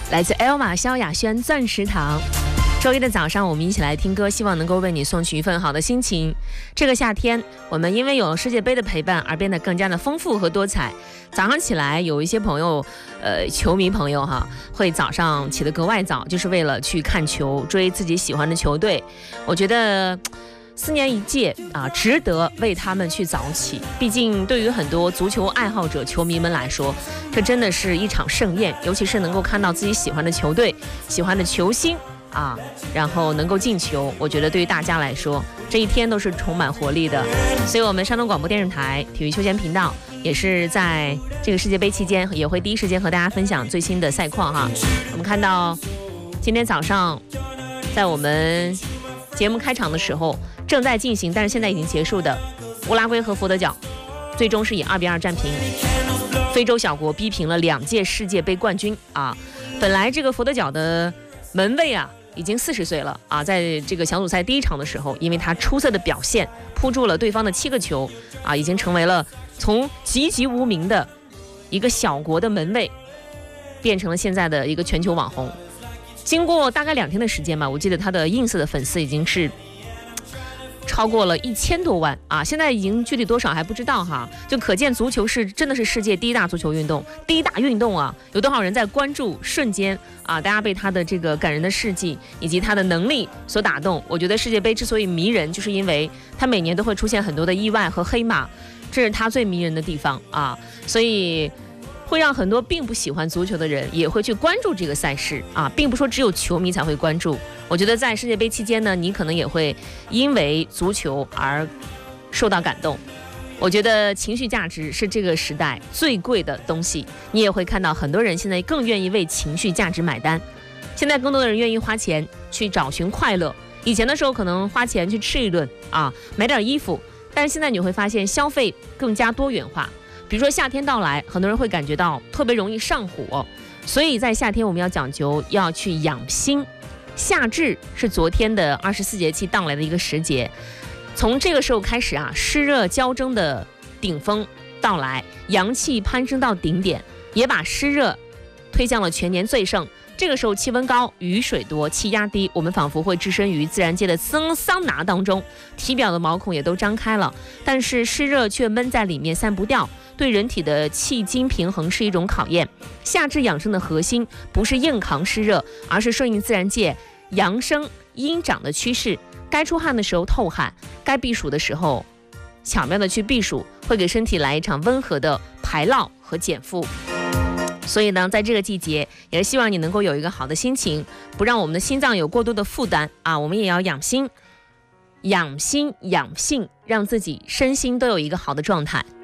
来自 Elma 萧亚轩钻石堂。周一的早上，我们一起来听歌，希望能够为你送去一份好的心情。这个夏天，我们因为有了世界杯的陪伴而变得更加的丰富和多彩。早上起来，有一些朋友，球迷朋友哈，会早上起得格外早，就是为了去看球，追自己喜欢的球队。我觉得4年一届啊，值得为他们去早起。毕竟对于很多足球爱好者、球迷们来说，这真的是一场盛宴，尤其是能够看到自己喜欢的球队、喜欢的球星啊，然后能够进球，我觉得对于大家来说，这一天都是充满活力的。所以我们山东广播电视台体育休闲频道也是在这个世界杯期间，也会第一时间和大家分享最新的赛况哈。我们看到今天早上在我们节目开场的时候正在进行，但是现在已经结束的乌拉圭和佛得角，最终是以2-2战平，非洲小国逼平了2届世界杯冠军啊。本来这个佛得角的门卫啊已经40岁了啊，在这个小组赛第一场的时候，因为他出色的表现扑住了对方的7个球啊，已经成为了从籍籍无名的一个小国的门卫，变成了现在的一个全球网红。经过大概2天的时间吧，我记得他的 ins 的粉丝已经是超过了1000多万啊！现在已经具体多少还不知道哈，就可见足球是真的是世界第一大足球运动，第一大运动啊！有多少人在关注？瞬间啊，大家被他的这个感人的事迹以及他的能力所打动。我觉得世界杯之所以迷人，就是因为他每年都会出现很多的意外和黑马，这是他最迷人的地方啊！所以会让很多并不喜欢足球的人也会去关注这个赛事啊，并不说只有球迷才会关注。我觉得在世界杯期间呢，你可能也会因为足球而受到感动。我觉得情绪价值是这个时代最贵的东西，你也会看到很多人现在更愿意为情绪价值买单。现在更多的人愿意花钱去找寻快乐，以前的时候可能花钱去吃一顿啊，买点衣服，但是现在你会发现消费更加多元化。比如说夏天到来，很多人会感觉到特别容易上火，所以在夏天我们要讲究要去养心。夏至是昨天的24节气到来的一个时节，从这个时候开始啊，湿热交争的顶峰到来，阳气攀升到顶点，也把湿热推向了全年最盛。这个时候气温高，雨水多，气压低，我们仿佛会置身于自然界的桑拿当中，体表的毛孔也都张开了，但是湿热却闷在里面散不掉，对人体的气经平衡是一种考验。夏至养生的核心不是硬扛湿热，而是顺应自然界阳生阴长的趋势，该出汗的时候透汗，该避暑的时候巧妙的去避暑，会给身体来一场温和的排涝和减负。所以呢，在这个季节，也是希望你能够有一个好的心情，不让我们的心脏有过多的负担啊。我们也要养心、养性，让自己身心都有一个好的状态。